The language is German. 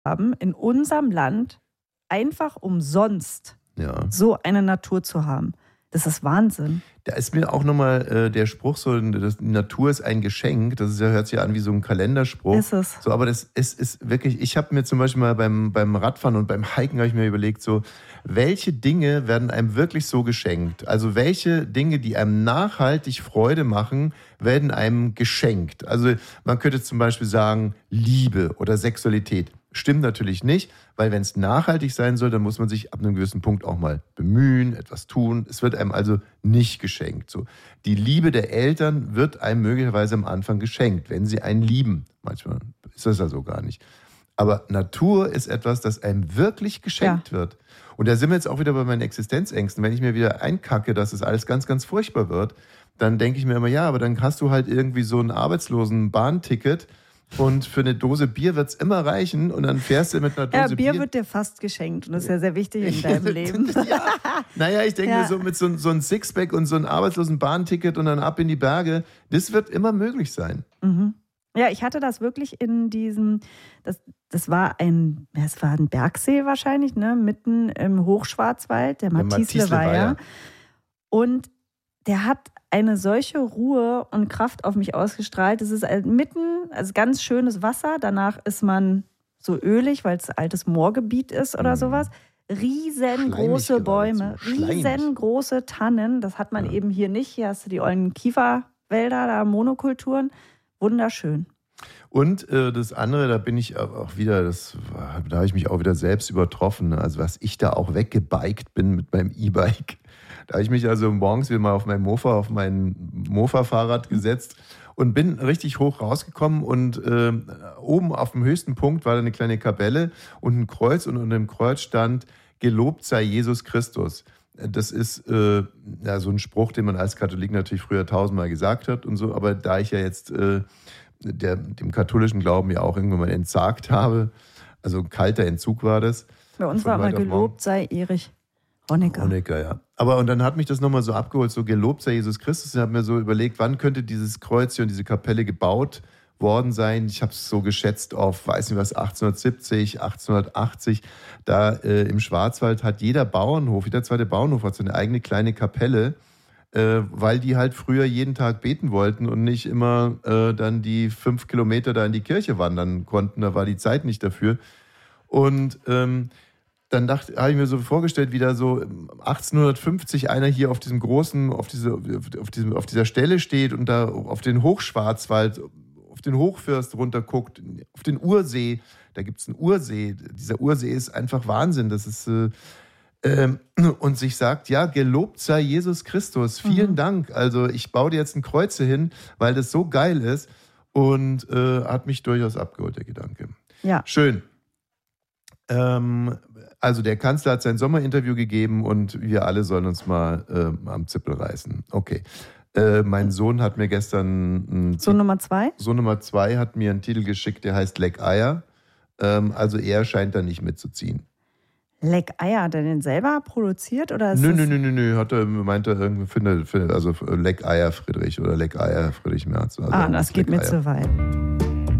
haben, in unserem Land einfach umsonst so eine Natur zu haben. Das ist Wahnsinn. Da ist mir auch nochmal der Spruch so, die Natur ist ein Geschenk, das ist hört sich an wie so ein Kalenderspruch. Ist es. So, aber das ist wirklich, ich habe mir zum Beispiel mal beim Radfahren und beim Hiken habe ich mir überlegt, so, welche Dinge werden einem wirklich so geschenkt? Also welche Dinge, die einem nachhaltig Freude machen, werden einem geschenkt? Also man könnte zum Beispiel sagen, Liebe oder Sexualität. Stimmt natürlich nicht, weil wenn es nachhaltig sein soll, dann muss man sich ab einem gewissen Punkt auch mal bemühen, etwas tun. Es wird einem also nicht geschenkt. So. Die Liebe der Eltern wird einem möglicherweise am Anfang geschenkt, wenn sie einen lieben. Manchmal ist das also gar nicht. Aber Natur ist etwas, das einem wirklich geschenkt wird. Und da sind wir jetzt auch wieder bei meinen Existenzängsten. Wenn ich mir wieder einkacke, dass es alles ganz, ganz furchtbar wird, dann denke ich mir immer, ja, aber dann hast du halt irgendwie so ein Arbeitslosen-Bahnticket und für eine Dose Bier wird es immer reichen und dann fährst du mit einer Dose Bier. Ja, Bier wird dir fast geschenkt und das ist ja sehr wichtig in deinem Leben. Ja. Naja, ich denke mir so mit so ein Sixpack und so einem Arbeitslosen-Bahnticket und dann ab in die Berge, das wird immer möglich sein. Mhm. Ja, ich hatte das wirklich in diesem, das war ein Bergsee wahrscheinlich, ne, mitten im Hochschwarzwald, der Mathisle-Weiher. Und der hat eine solche Ruhe und Kraft auf mich ausgestrahlt. Es ist mitten, also ganz schönes Wasser. Danach ist man so ölig, weil es altes Moorgebiet ist oder sowas. Riesengroße Bäume, riesengroße Tannen. Das hat man eben hier nicht. Hier hast du die ollen Kieferwälder, da Monokulturen. Wunderschön. Und das andere, da bin ich auch wieder, da habe ich mich auch wieder selbst übertroffen. Also was ich da auch weggebiked bin mit meinem E-Bike. Da habe ich mich also morgens wieder mal auf mein Mofa-Fahrrad gesetzt und bin richtig hoch rausgekommen und oben auf dem höchsten Punkt war da eine kleine Kapelle und ein Kreuz und unter dem Kreuz stand, gelobt sei Jesus Christus. Das ist so ein Spruch, den man als Katholik natürlich früher 1000-mal gesagt hat und so, aber da ich ja jetzt dem katholischen Glauben ja auch irgendwann mal entsagt habe, also ein kalter Entzug war das. Bei uns war mal gelobt sei Erich Honecker. Honecker, ja. Und dann hat mich das nochmal so abgeholt, so gelobt sei Jesus Christus. Ich habe mir so überlegt, wann könnte dieses Kreuz hier und diese Kapelle gebaut worden sein. Ich habe es so geschätzt auf, weiß nicht was, 1870, 1880. Da im Schwarzwald hat jeder zweite Bauernhof hat so eine eigene kleine Kapelle, weil die halt früher jeden Tag beten wollten und nicht immer dann die 5 Kilometer da in die Kirche wandern konnten. Da war die Zeit nicht dafür. Und dann habe ich mir so vorgestellt, wie da so 1850 einer hier auf diesem großen, auf dieser Stelle steht und da auf den Hochschwarzwald, auf den Hochfirst runterguckt, auf den Ursee. Da gibt es einen Ursee. Dieser Ursee ist einfach Wahnsinn. Das ist und sich sagt, ja, gelobt sei Jesus Christus. Vielen Dank. Also ich baue dir jetzt ein Kreuz hin, weil das so geil ist und hat mich durchaus abgeholt, der Gedanke. Ja. Schön. Also der Kanzler hat sein Sommerinterview gegeben und wir alle sollen uns mal am Zippel reißen. Okay. Mein Sohn hat mir gestern... Sohn Nummer 2? Sohn Nummer 2 hat mir einen Titel geschickt, der heißt Leck Eier. Also er scheint da nicht mitzuziehen. Leck Eier, hat er den selber produziert? Oder ist Nö. Meinte irgendwie, also Leck Eier Friedrich oder Leck Eier Friedrich Merz. Also das geht mir zu weit.